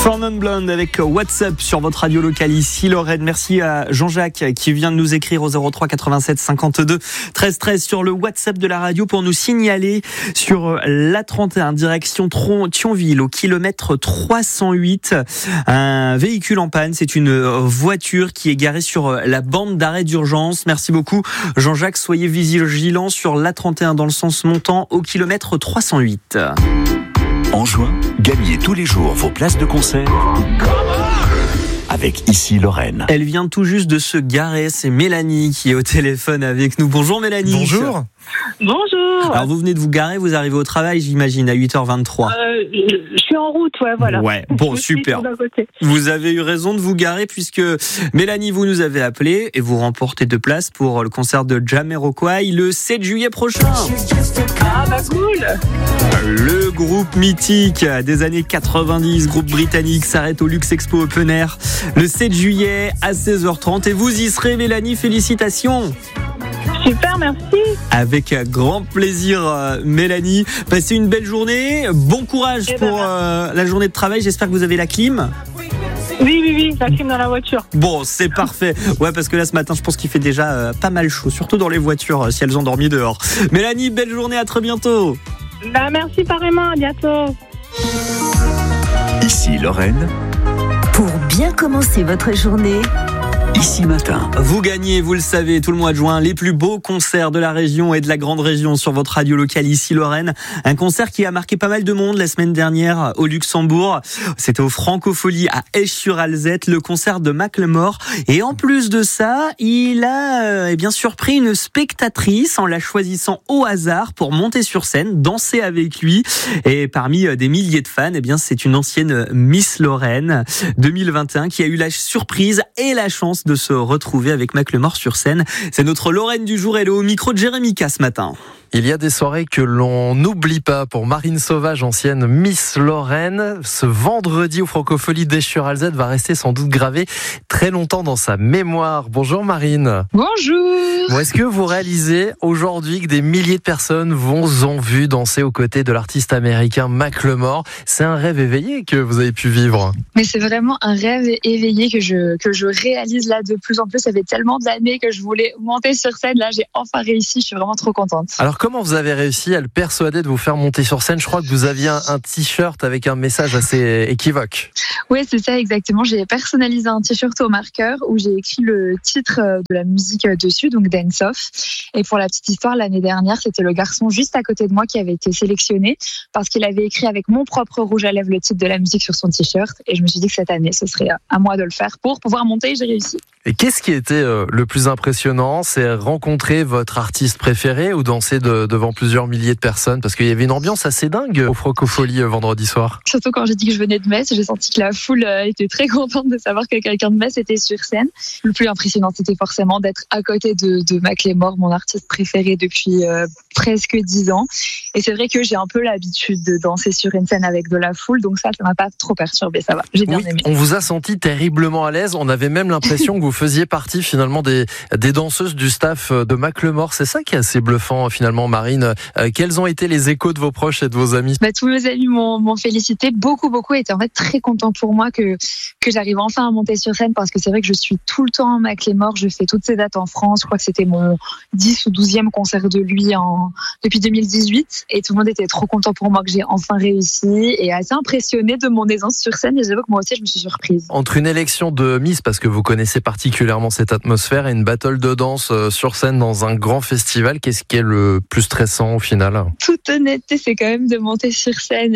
Four Blonde avec WhatsApp sur votre radio locale ici Lorraine. Merci à Jean-Jacques qui vient de nous écrire au 03 87 52 13 13 sur le WhatsApp de la radio pour nous signaler sur l'A31 direction Thionville au kilomètre 308 un véhicule en panne. C'est une voiture qui est garée sur la bande d'arrêt d'urgence. Merci beaucoup Jean-Jacques. Soyez vigilants sur l'A31 dans le sens montant au kilomètre 308. En juin, gagnez tous les jours vos places de concert avec Ici Lorraine. Elle vient tout juste de se garer, c'est Mélanie qui est au téléphone avec nous. Bonjour Mélanie. Bonjour. Bonjour. Alors vous venez de vous garer, vous arrivez au travail j'imagine à 8h23. Je suis en route, ouais, voilà. Ouais, bon super. Vous avez eu raison de vous garer puisque Mélanie, vous nous avez appelé et vous remportez 2 places pour le concert de Jamiroquai le 7 juillet prochain. Ah bah cool. Le groupe mythique des années 90, groupe britannique, s'arrête au Luxe Expo Open Air le 7 juillet à 16h30 et vous y serez Mélanie, félicitations. Super, merci. Avec grand plaisir Mélanie. Passez une belle journée, bon courage pour la journée de travail, j'espère que vous avez la clim. Oui, la clim dans la voiture. Bon, c'est parfait. Ouais, parce que là ce matin je pense qu'il fait déjà pas mal chaud, surtout dans les voitures si elles ont dormi dehors. Mélanie, belle journée, à très bientôt. Bah merci pareillement, à bientôt. Ici Lorraine. Pour bien commencer votre journée, Ici Matin. Vous gagnez, vous le savez, tout le mois de juin, les plus beaux concerts de la région et de la grande région sur votre radio locale ici Lorraine. Un concert qui a marqué pas mal de monde la semaine dernière au Luxembourg. C'était au Francophonie à Esch-sur-Alzette, le concert de Macklemore. Et en plus de ça, il a bien surpris une spectatrice en la choisissant au hasard pour monter sur scène, danser avec lui. Et parmi des milliers de fans, c'est une ancienne Miss Lorraine 2021 qui a eu la surprise et la chance de se retrouver avec Macklemore sur scène. C'est notre Lorraine du jour, elle est au micro de Jérémy K ce matin. Il y a des soirées que l'on n'oublie pas pour Marine Sauvage, ancienne Miss Lorraine. Ce vendredi au Francophonie d'Esch-sur-Alzette va rester sans doute gravé très longtemps dans sa mémoire. Bonjour Marine. Bonjour. Bon, est-ce que vous réalisez aujourd'hui que des milliers de personnes vous ont vu danser aux côtés de l'artiste américain Macklemore? C'est un rêve éveillé que vous avez pu vivre. Mais c'est vraiment un rêve éveillé que je réalise là de plus en plus. Ça fait tellement d'années que je voulais monter sur scène. Là, j'ai enfin réussi. Je suis vraiment trop contente. Alors, comment vous avez réussi à le persuader de vous faire monter sur scène? Je crois que vous aviez un t-shirt avec un message assez équivoque. Oui, c'est ça exactement. J'ai personnalisé un t-shirt au marqueur où j'ai écrit le titre de la musique dessus, donc Dance Off. Et pour la petite histoire, l'année dernière, c'était le garçon juste à côté de moi qui avait été sélectionné parce qu'il avait écrit avec mon propre rouge à lèvres le titre de la musique sur son t-shirt. Et je me suis dit que cette année, ce serait à moi de le faire pour pouvoir monter. J'ai réussi. Et qu'est-ce qui était le plus impressionnant? C'est rencontrer votre artiste préféré ou danser devant plusieurs milliers de personnes? Parce qu'il y avait une ambiance assez dingue au Francophonie vendredi soir. Surtout quand j'ai dit que je venais de Metz, j'ai senti que la foule était très contente de savoir que quelqu'un de Metz était sur scène. Le plus impressionnant, c'était forcément d'être à côté de Macklemore, mon artiste préféré depuis presque 10 ans. Et c'est vrai que j'ai un peu l'habitude de danser sur une scène avec de la foule, donc ça m'a pas trop perturbé, ça va. J'ai bien aimé. On vous a senti terriblement à l'aise. On avait même l'impression que vous faisiez partie finalement des danseuses du staff de Macklemore. C'est ça qui est assez bluffant finalement, Marine. Quels ont été les échos de vos proches et de vos amis? Tous mes amis m'ont félicité. Beaucoup étaient en fait très contents pour moi que j'arrive enfin à monter sur scène parce que c'est vrai que je suis tout le temps Macklemore. Je fais toutes ses dates en France. Je crois que c'était mon 10 ou 12e concert de lui depuis 2018 et tout le monde était trop content pour moi que j'ai enfin réussi et assez impressionné de mon aisance sur scène et j'avoue que moi aussi je me suis surprise. Entre une élection de Miss, parce que vous connaissez particulièrement cette atmosphère, et une battle de danse sur scène dans un grand festival, qu'est-ce qui est le plus stressant au final? Toute honnêteté, c'est quand même de monter sur scène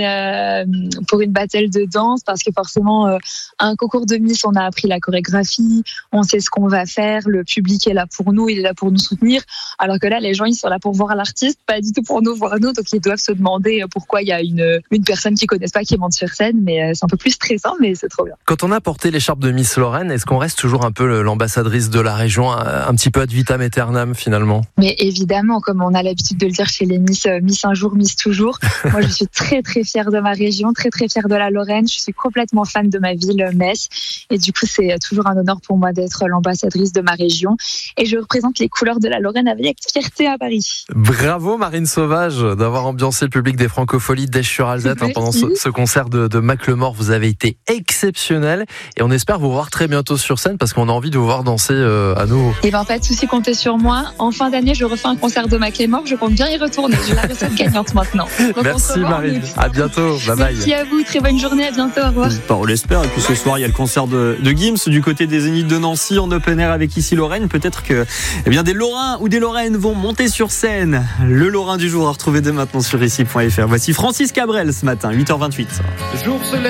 pour une battle de danse parce que forcément à un concours de Miss on a appris la chorégraphie, on sait ce qu'on va faire, le public est là pour nous, il est là pour nous soutenir, alors que là les gens ils sont là pour voir l'artiste, pas du tout pour nous voir nous, donc ils doivent se demander pourquoi il y a une personne qu'ils connaissent pas qui monte sur scène, mais c'est un peu plus stressant mais c'est trop bien. Quand on a porté l'écharpe de Miss Lorraine, est-ce qu'on reste toujours un peu l'ambassadrice de la région, un petit peu ad vitam aeternam finalement? Mais évidemment, comme on a l'habitude l'habitude de le dire chez les Miss un jour, Miss toujours. Moi, je suis très très fière de ma région, très très fière de la Lorraine. Je suis complètement fan de ma ville, Metz. Et du coup, c'est toujours un honneur pour moi d'être l'ambassadrice de ma région. Et je représente les couleurs de la Lorraine avec fierté à Paris. Bravo Marine Sauvage d'avoir ambiancé le public des Francopholies d'Esch-sur-Alzette pendant ce concert de Macklemore. Vous avez été exceptionnel et on espère vous voir très bientôt sur scène parce qu'on a envie de vous voir danser à nouveau. Et pas de souci, comptez sur moi. En fin d'année, je refais un concert de Macklemore. Je compte bien y retourner. J'ai la recette gagnante maintenant. Donc merci Marine. À bientôt. Bye bye. Merci à vous. Très bonne journée. À bientôt. Au revoir. On l'espère. Et puis ce soir, il y a le concert de Gims du côté des Zéniths de Nancy en open air avec Ici Lorraine. Peut-être que des Lorrains ou des Lorraines vont monter sur scène. Le Lorrain du jour à retrouver dès maintenant sur ici.fr. Voici Francis Cabrel ce matin, 8h28.